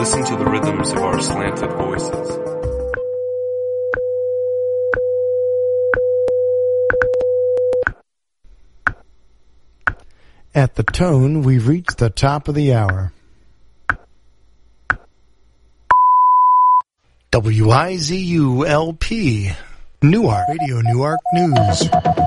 Listen to the rhythms of our slanted voices. At the tone, we've reached the top of the hour. WIZU-LP, Newark, Radio Newark News.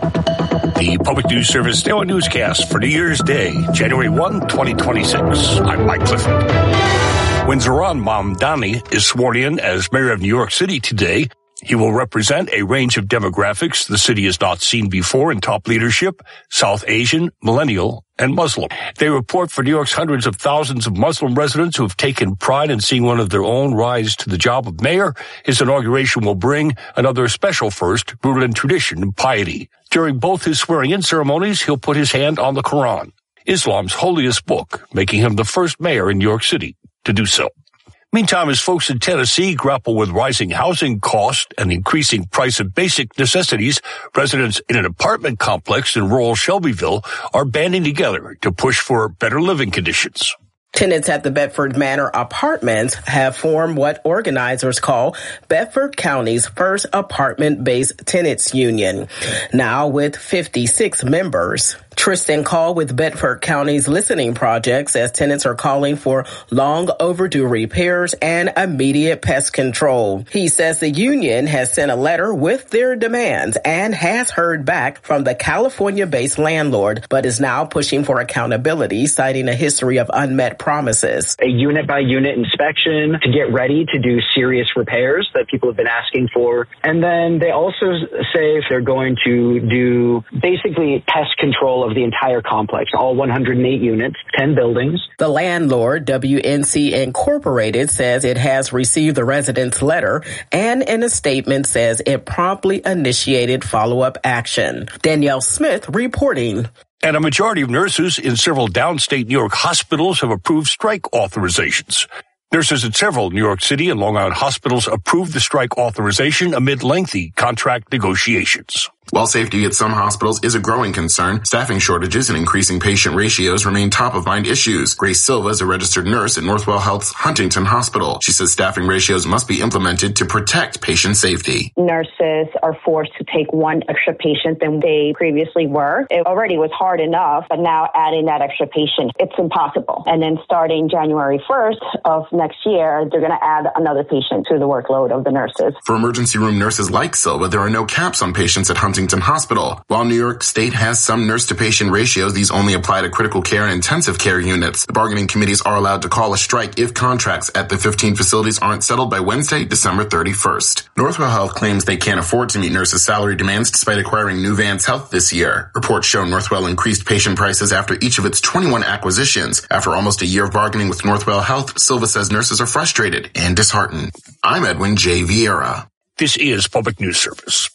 The Public News Service Daily Newscast for New Year's Day, January 1, 2026. I'm Mike Clifford. When Zohran Mamdani is sworn in as mayor of New York City today, he will represent a range of demographics the city has not seen before in top leadership: South Asian, millennial, and Muslim. They report for New York's hundreds of thousands of Muslim residents who have taken pride in seeing one of their own rise to the job of mayor. His inauguration will bring another special first, rooted in tradition and piety. During both his swearing-in ceremonies, he'll put his hand on the Quran, Islam's holiest book, making him the first mayor in New York City to do so. Meantime, as folks in Tennessee grapple with rising housing costs and increasing price of basic necessities, residents in an apartment complex in rural Shelbyville are banding together to push for better living conditions. Tenants at the Bedford Manor Apartments have formed what organizers call Bedford County's first apartment-based tenants union, now with 56 members. Tristan Call with Bedford County's Listening Project says tenants are calling for long overdue repairs and immediate pest control. He says the union has sent a letter with their demands and has heard back from the California-based landlord, but is now pushing for accountability, citing a history of unmet promises. A unit-by-unit inspection to get ready to do serious repairs that people have been asking for. And then they also say if they're going to do basically pest control of the entire complex, all 108 units, 10 buildings. The landlord, WNC Incorporated, says it has received the residents' letter and in a statement says it promptly initiated follow-up action. Danielle Smith reporting. And a majority of nurses in several downstate New York hospitals have approved strike authorizations. Nurses at several New York City and Long Island hospitals approved the strike authorization amid lengthy contract negotiations. While safety at some hospitals is a growing concern, staffing shortages and increasing patient ratios remain top-of-mind issues. Grace Silva is a registered nurse at Northwell Health's Huntington Hospital. She says staffing ratios must be implemented to protect patient safety. Nurses are forced to take one extra patient than they previously were. It already was hard enough, but now adding that extra patient, it's impossible. And then starting January 1st of next year, they're going to add another patient to the workload of the nurses. For emergency room nurses like Silva, there are no caps on patients at Huntington Hospital. While New York State has some nurse-to-patient ratios, these only apply to critical care and intensive care units. The bargaining committees are allowed to call a strike if contracts at the 15 facilities aren't settled by Wednesday, December 31st. Northwell Health claims they can't afford to meet nurses' salary demands despite acquiring New Vance Health this year. Reports show Northwell increased patient prices after each of its 21 acquisitions. After almost a year of bargaining with Northwell Health, Silva says nurses are frustrated and disheartened. I'm Edwin J. Vieira. This is Public News Service.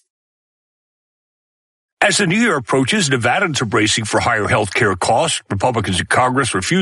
As the new year approaches, Nevadans are bracing for higher health care costs. Republicans in Congress refuse